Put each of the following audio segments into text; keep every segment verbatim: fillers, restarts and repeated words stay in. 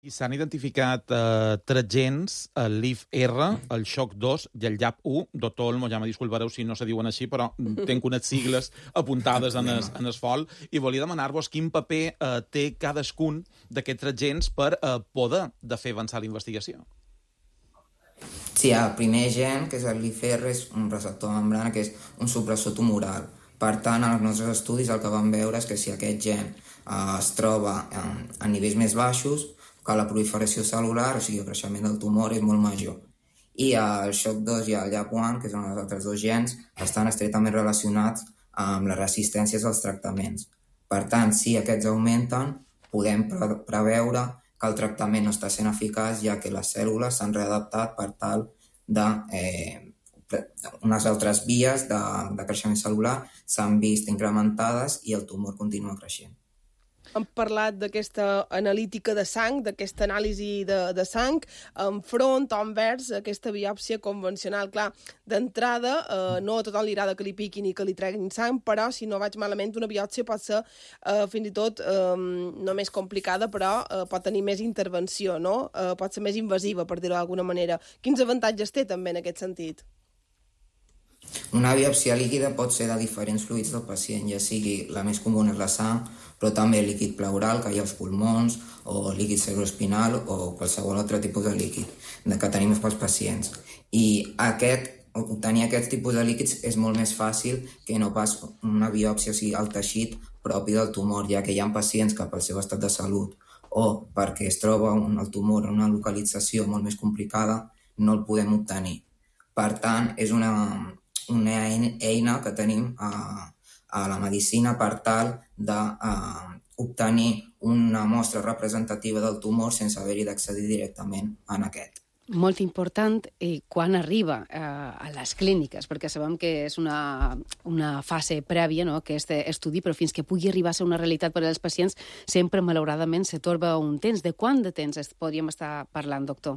I s'han identificat eh, tres gens, el L I F R, el X O C dos i el L I A P u. Doctor Olmo, ja me disculpareu si no se diuen així, però tenc unes sigles apuntades en el, en el fol, i volia demanar-vos quin paper eh, té cadascun d'aquests tres gens per eh, poder de fer avançar la investigació. Sí, el primer gen, que és el L I F R, és un receptor de membrana que és un supressor tumoral. Per tant, en els nostres estudis el que vam veure és que si aquest gen eh, es troba eh, a nivells més baixos, que la proliferació cel·lular, o sigui, el creixement del tumor, és molt major. I el X O C dos i el L I A P u, que són els altres dos gens, estan estretament relacionats amb les resistències als tractaments. Per tant, si aquests augmenten, podem pre preveure que el tractament no està sent eficaç, ja que les cèl·lules s'han readaptat per tal de... Eh, unes altres vies de, de creixement cel·lular s'han vist incrementades i el tumor continua creixent. Hem parlat d'aquesta analítica de sang, d'aquesta anàlisi de, de sang, enfront o envers aquesta biòpsia convencional. Clar, d'entrada, eh, no a tothom li agrada que li piquin i que li treguin sang, però, si no vaig malament, una biòpsia pot ser eh, fins i tot eh, no més complicada, però eh, pot tenir més intervenció, no? Eh, pot ser més invasiva, per dir-ho d'alguna manera. Quins avantatges té, també, en aquest sentit? Una biòpsia líquida pot ser de diferents fluids del pacient, ja sigui la més comuna és la sang, però també líquid pleural, que hi ha als pulmons, o líquid cerebroespinal, o qualsevol altre tipus de líquid que tenim pels pacients. I aquest, obtenir aquest tipus de líquids és molt més fàcil que no pas una biòpsia, o sigui, al teixit propi del tumor, ja que hi ha pacients que pel seu estat de salut o perquè es troba un, el tumor en una localització molt més complicada, no el podem obtenir. Per tant, és una... una eina que tenim a, a la medicina per tal d'obtenir una mostra representativa del tumor sense haver-hi d'accedir directament en aquest. Molt important eh, quan arriba eh, a les clíniques, perquè sabem que és una, una fase prèvia, no?, aquest estudi, però fins que pugui arribar a ser una realitat per als pacients, sempre, malauradament, se torba un temps. De quant de temps podríem estar parlant, doctor?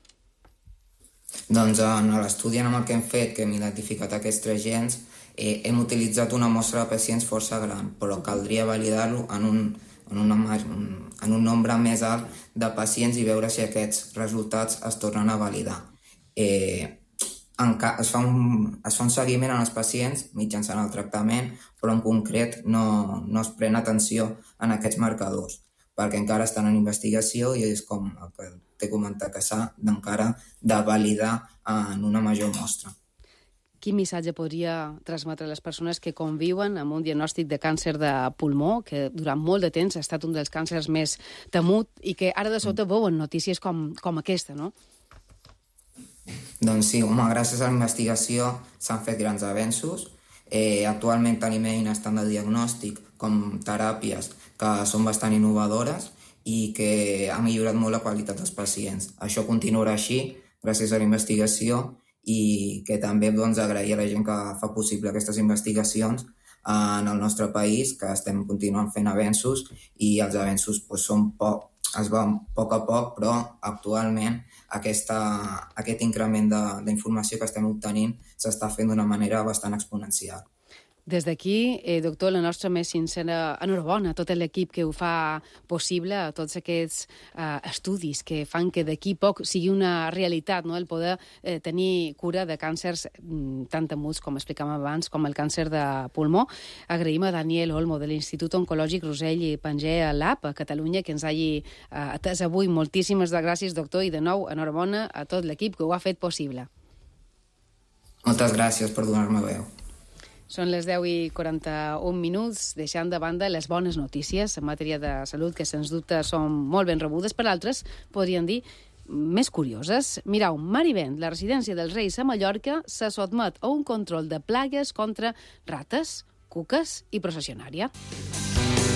Doncs en l'estudi en el que hem fet, que hem identificat aquests tres gens, eh, hem utilitzat una mostra de pacients força gran, però caldria validar-lo en un, en, una, en un nombre més alt de pacients i veure si aquests resultats es tornen a validar. Eh, en ca es, fa un, es fa un seguiment en els pacients mitjançant el tractament, però en concret no, no es pren atenció en aquests marcadors, perquè encara estan en investigació i és com el que t'he comentat, que s'ha encara de validar en una major mostra. Quin missatge podria transmetre a les persones que conviuen amb un diagnòstic de càncer de pulmó, que durant molt de temps ha estat un dels càncers més temut i que ara de sota veuen notícies com, com aquesta, no? Doncs sí, home, gràcies a la investigació s'han fet grans avenços. Eh, actualment tenim eines tant de diagnòstic com teràpies que són bastant innovadores i que ha millorat molt la qualitat dels pacients. Això continuarà així gràcies a la investigació i que també doncs, agrair a la gent que fa possible aquestes investigacions en el nostre país, que estem continuant fent avenços i els avenços doncs, són poc, es van a poc a poc, però actualment aquesta, aquest increment d'informació que estem obtenint s'està fent d'una manera bastant exponencial. Des d'aquí, eh, doctor, la nostra més sincera enhorabona a tot l'equip que ho fa possible, a tots aquests eh, estudis que fan que d'aquí poc sigui una realitat, no?, el poder eh, tenir cura de càncers mm, tan temuts, com explicàvem abans, com el càncer de pulmó. Agraïm a Daniel Olmo, de l'Institut Oncològic Rosell i Pangé a l'A P a Catalunya, que ens hagi eh, atès avui. Moltíssimes gràcies, doctor, i de nou, enhorabona a tot l'equip que ho ha fet possible. Moltes gràcies per donar-me veu. Són les deu i quaranta-un minuts, deixant de banda les bones notícies en matèria de salut, que sens dubte són molt ben rebudes, per altres, podríem dir, més curioses. Mireu, Marivent, la residència dels Reis a Mallorca, se sotmet a un control de plagues contra rates, cuques i processionària.